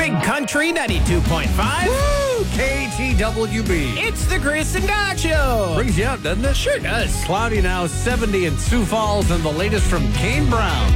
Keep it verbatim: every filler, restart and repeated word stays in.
Big Country ninety-two point five. Woo! K T W B. It's the Chris and Doc Show. Brings you out, doesn't it? Sure does. Cloudy now, seventy in Sioux Falls, and the latest from Kane Brown.